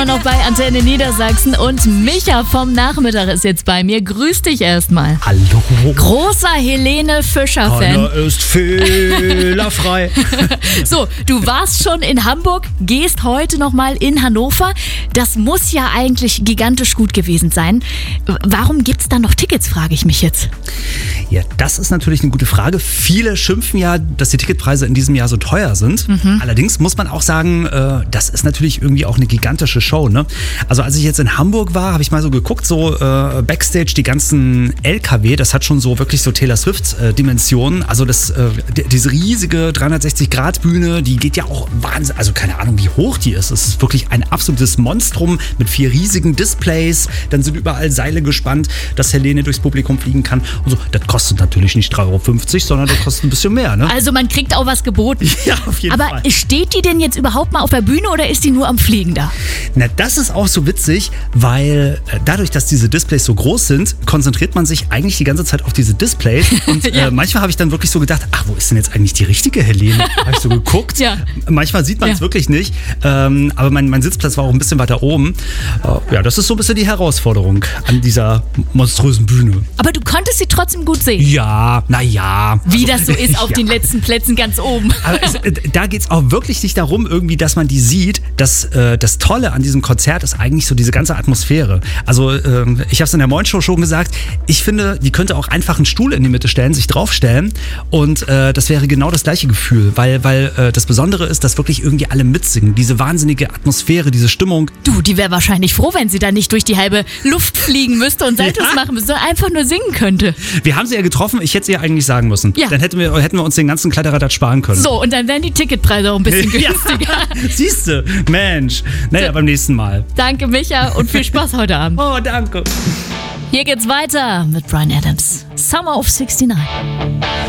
Noch bei Antenne Niedersachsen und Micha vom Nachmittag ist jetzt bei mir. Grüß dich erstmal. Hallo. Großer Helene Fischer-Fan. Keiner ist fehlerfrei. So, du warst schon in Hamburg, gehst heute nochmal in Hannover. Das muss ja eigentlich gigantisch gut gewesen sein. Warum gibt's da noch Tickets, frage ich mich jetzt. Ja, das ist natürlich eine gute Frage. Viele schimpfen ja, dass die Ticketpreise in diesem Jahr so teuer sind. Allerdings muss man auch sagen, das ist natürlich irgendwie auch eine gigantische Show. Ne? Also als ich jetzt in Hamburg war, habe ich mal so geguckt, so Backstage, die ganzen LKW, das hat schon so wirklich so Taylor Swift-Dimensionen. Also diese riesige 360-Grad-Bühne, die geht ja auch Wahnsinn, also keine Ahnung, wie hoch die ist. Es ist wirklich ein absolutes Monstrum mit 4 riesigen Displays. Dann sind überall Seile gespannt, dass Helene durchs Publikum fliegen kann. Und so, das kostet natürlich nicht 3,50 €, sondern das kostet ein bisschen mehr. Ne? Also man kriegt auch was geboten. Ja, auf jeden Fall. Aber steht die denn jetzt überhaupt mal auf der Bühne oder ist die nur am Fliegen da? Na, das ist auch so witzig, weil dadurch, dass diese Displays so groß sind, konzentriert man sich eigentlich die ganze Zeit auf diese Displays. Und Ja. Manchmal habe ich dann wirklich so gedacht, ach, wo ist denn jetzt eigentlich die richtige Helene? Habe ich so geguckt. Ja. Manchmal sieht man es wirklich nicht. Aber mein Sitzplatz war auch ein bisschen weiter oben. Ja, das ist so ein bisschen die Herausforderung an dieser monströsen Bühne. Aber du konntest sie trotzdem gut sehen. Ja, naja. Wie das so ist auf Ja. den letzten Plätzen ganz oben. Aber da geht es auch wirklich nicht darum, irgendwie, dass man die sieht. Das Tolle an diesem Konzert ist eigentlich so diese ganze Atmosphäre. Also ich habe es in der Moin-Show schon gesagt, ich finde, die könnte auch einfach einen Stuhl in die Mitte stellen, sich draufstellen und das wäre genau das gleiche Gefühl, weil das Besondere ist, dass wirklich irgendwie alle mitsingen. Diese wahnsinnige Atmosphäre, diese Stimmung. Du, die wäre wahrscheinlich froh, wenn sie da nicht durch die halbe Luft fliegen müsste und Saltos machen müsste, sondern einfach nur singen könnte. Wir haben sie ja getroffen, ich hätte sie ja eigentlich sagen müssen. Ja. Dann hätten wir uns den ganzen Kladderadatsch sparen können. So, und dann wären die Ticketpreise auch ein bisschen günstiger. Siehste, Mensch. Naja, beim nächsten Mal. Danke, Micha, und viel Spaß heute Abend. Oh, danke. Hier geht's weiter mit Bryan Adams. Summer of 69.